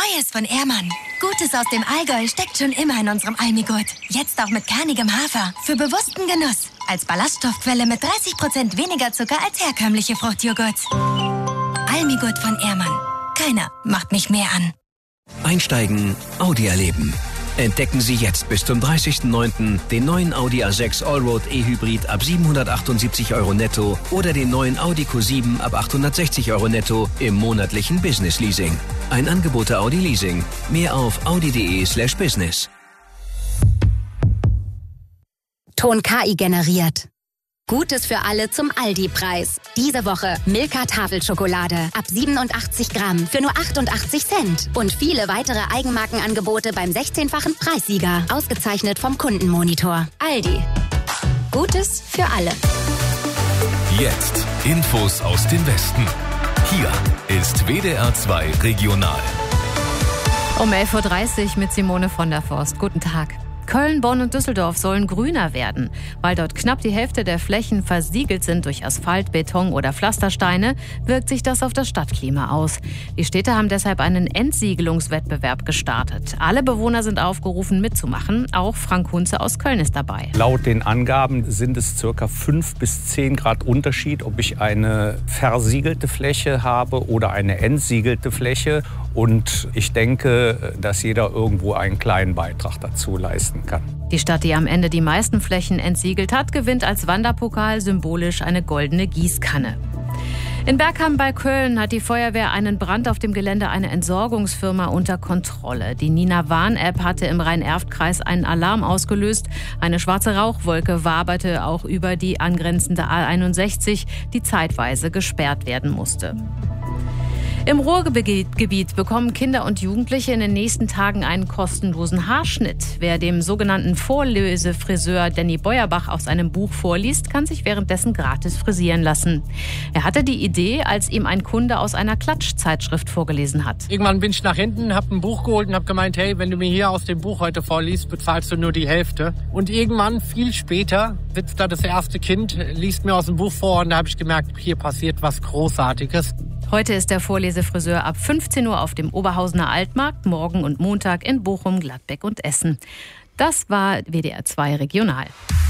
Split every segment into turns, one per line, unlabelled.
Neues von Ehrmann. Gutes aus dem Allgäu steckt schon immer in unserem Almigurt. Jetzt auch mit kernigem Hafer. Für bewussten Genuss. Als Ballaststoffquelle mit 30% weniger Zucker als herkömmliche Fruchtjoghurt. Almigurt von Ehrmann. Keiner macht mich mehr an.
Einsteigen, Audi erleben. Entdecken Sie jetzt bis zum 30.09. den neuen Audi A6 Allroad E-Hybrid ab 778 € netto oder den neuen Audi Q7 ab 860 € netto im monatlichen Business Leasing. Ein Angebot der Audi Leasing. Mehr auf audi.de/business.
Ton KI generiert. Gutes für alle zum Aldi-Preis. Diese Woche Milka Tafelschokolade ab 87 Gramm für nur 88 Cent. Und viele weitere Eigenmarkenangebote beim 16-fachen Preissieger. Ausgezeichnet vom Kundenmonitor. Aldi. Gutes für alle.
Jetzt Infos aus dem Westen. Hier ist WDR 2 Regional.
Um 11.30 Uhr mit Simone von der Forst. Guten Tag. Köln, Bonn und Düsseldorf sollen grüner werden. Weil dort knapp die Hälfte der Flächen versiegelt sind durch Asphalt, Beton oder Pflastersteine, wirkt sich das auf das Stadtklima aus. Die Städte haben deshalb einen Entsiegelungswettbewerb gestartet. Alle Bewohner sind aufgerufen mitzumachen. Auch Frank Hunze aus Köln ist dabei.
Laut den Angaben sind es ca. 5 bis 10 Grad Unterschied, ob ich eine versiegelte Fläche habe oder eine entsiegelte Fläche. Und ich denke, dass jeder irgendwo einen kleinen Beitrag dazu leisten kann.
Die Stadt, die am Ende die meisten Flächen entsiegelt hat, gewinnt als Wanderpokal symbolisch eine goldene Gießkanne. In Bergham bei Köln hat die Feuerwehr einen Brand auf dem Gelände einer Entsorgungsfirma unter Kontrolle. Die Nina-Warn-App hatte im Rhein-Erft-Kreis einen Alarm ausgelöst. Eine schwarze Rauchwolke waberte auch über die angrenzende A61, die zeitweise gesperrt werden musste. Im Ruhrgebiet bekommen Kinder und Jugendliche in den nächsten Tagen einen kostenlosen Haarschnitt. Wer dem sogenannten Vorlesefriseur Danny Beuerbach aus einem Buch vorliest, kann sich währenddessen gratis frisieren lassen. Er hatte die Idee, als ihm ein Kunde aus einer Klatschzeitschrift vorgelesen hat.
Irgendwann bin ich nach hinten, habe ein Buch geholt und habe gemeint, hey, wenn du mir hier aus dem Buch heute vorliest, bezahlst du nur die Hälfte. Und irgendwann, viel später, sitzt da das erste Kind, liest mir aus dem Buch vor und da habe ich gemerkt, hier passiert was Großartiges.
Heute ist der Vorlesefriseur ab 15 Uhr auf dem Oberhausener Altmarkt, morgen und Montag in Bochum, Gladbeck und Essen. Das war WDR 2 Regional.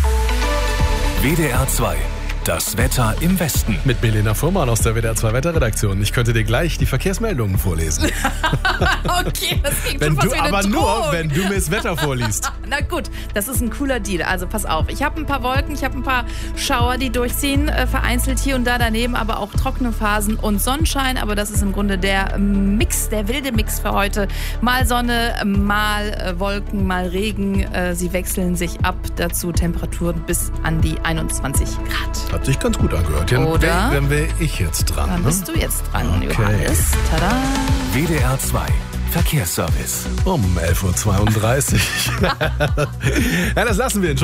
WDR 2. Das Wetter im Westen.
Mit Milena Fuhrmann aus der WDR 2 Wetterredaktion. Ich könnte dir gleich die Verkehrsmeldungen vorlesen.
Okay, das klingt schon fast wie eine Drohung.
Nur, wenn du mir das Wetter vorliest.
Na gut, das ist ein cooler Deal. Also pass auf, ich habe ein paar Wolken, ich habe ein paar Schauer, die durchziehen, vereinzelt hier und da daneben, aber auch trockene Phasen und Sonnenschein. Aber das ist im Grunde der Mix, der wilde Mix für heute. Mal Sonne, mal Wolken, mal Regen. Sie wechseln sich ab, dazu Temperaturen bis an die 21 Grad.
Hat sich ganz gut angehört.
Oder?
Dann wäre ich jetzt dran.
Dann bist du jetzt dran,
okay.
Johannes. Tada!
WDR 2 Verkehrsservice.
Um 11.32 Uhr. Ja, das lassen wir.